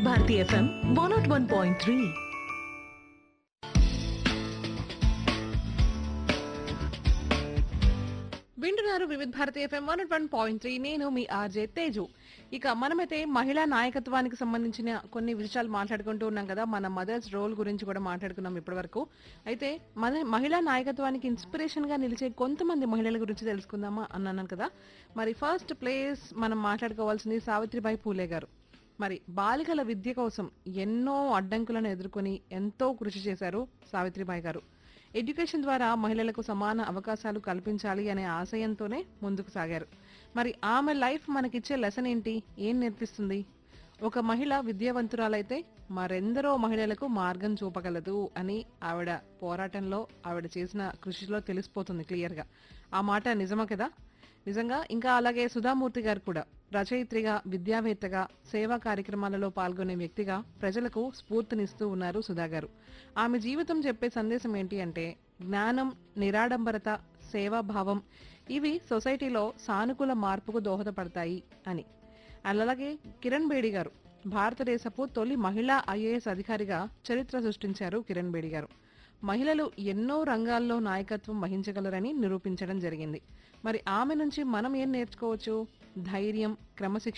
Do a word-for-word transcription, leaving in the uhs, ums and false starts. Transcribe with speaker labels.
Speaker 1: Bharati FM one not one point three.
Speaker 2: వింటున్నారు వివిధ Bharati FM one one point three. నేను మీ RJ Teju. ఇక మనమైతే మహిళా నాయకత్వానికి సంబంధించిన కొన్ని విషయాలు మాట్లాడుకుంటూ ఉన్నాం కదా. మన మదర్స్ రోల్ గురించి కూడా మాట్లాడుకున్నాం ఇప్పటి వరకు. అయితే మన మహిళా నాయకత్వానికి ఇన్స్పిరేషన్ గా నిలిచే కొంతమంది మహిళల గురించి తెలుసుకుందామా అన్నాను కదా. మరి ఫస్ట్ ప్లేస్ మనం మాట్లాడుకోవాల్సింది సావిత్రిబాయి పూలే గారు. మరి బాలికల విద్య కోసం ఎన్నో అడ్డంకులను ఎదుర్కొని ఎంతో కృషి చేశారు సావిత్రిబాయి గారు. ఎడ్యుకేషన్ ద్వారా మహిళలకు సమాన అవకాశాలు కల్పించాలి అనే ఆశయంతోనే ముందుకు సాగారు. మరి ఆమె లైఫ్ మనకిచ్చే లెసన్ ఏంటి, ఏం నేర్పిస్తుంది? ఒక మహిళ విద్యావంతురాలైతే మరెందరో మహిళలకు మార్గం చూపగలదు అని ఆవిడ పోరాటంలో ఆవిడ చేసిన కృషిలో తెలిసిపోతుంది క్లియర్ గా. ఆ మాట నిజమా కదా. నిజంగా. ఇంకా అలాగే సుధామూర్తి గారు కూడా రచయిత్రిగా, విద్యావేత్తగా, సేవా కార్యక్రమాలలో పాల్గొనే వ్యక్తిగా ప్రజలకు స్ఫూర్తినిస్తూ ఉన్నారు సుధా గారు. ఆమె జీవితం చెప్పే సందేశం ఏంటి అంటే జ్ఞానం, నిరాడంబరత, సేవాభావం ఇవి సొసైటీలో సానుకూల మార్పుకు దోహదపడతాయి అని. అలాగే కిరణ్ బేడి గారు భారతదేశపు తొలి మహిళా ఐఏఎస్ అధికారిగా చరిత్ర సృష్టించారు. కిరణ్ బేడి గారు మహిళలు ఎన్నో రంగాల్లో నాయకత్వం వహించగలరని నిరూపించడం జరిగింది. మరి ఆమె నుంచి మనం ఏం నేర్చుకోవచ్చు? ధైర్యం, క్రమశిక్షణ